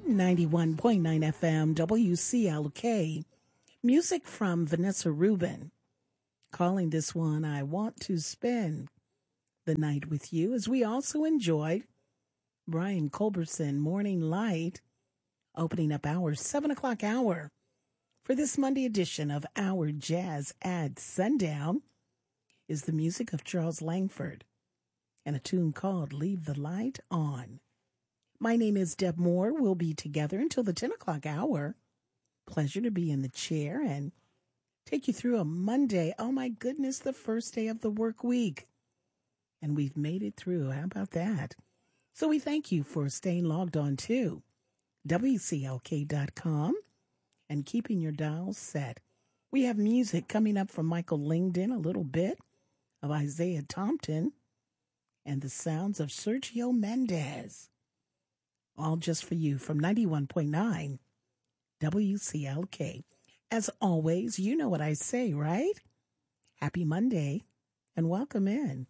91.9 FM, WCLK. Music from Vanessa Rubin. Calling this one, I Want to Spend the Night with You, as we also enjoyed Brian Culberson, Morning Light, opening up our 7 o'clock hour for this Monday edition of Our Jazz at Sundown is the music of Charles Langford and a tune called Leave the Light On. My name is Deb Moore. We'll be together until the 10 o'clock hour. Pleasure to be in the chair and take you through a Monday. Oh, my goodness, the first day of the work week. And we've made it through. How about that? So we thank you for staying logged on to WCLK.com and keeping your dials set. We have music coming up from Michael Lingdon, a little bit of Isaiah Thompson, and the sounds of Sergio Mendes. All just for you from 91.9 WCLK. As always, you know what I say, right? Happy Monday and welcome in.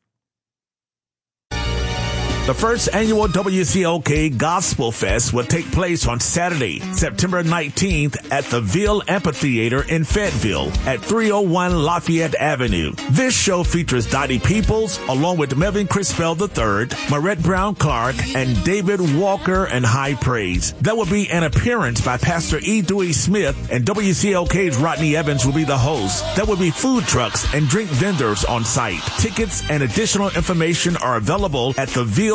The first annual WCLK Gospel Fest will take place on Saturday, September 19th at the Ville Amphitheater in Fayetteville at 301 Lafayette Avenue. This show features Dottie Peoples along with Melvin Crispell III, Marette Brown Clark, and David Walker and High Praise. There will be an appearance by Pastor E. Dewey Smith, and WCLK's Rodney Evans will be the host. There will be food trucks and drink vendors on site. Tickets and additional information are available at the Ville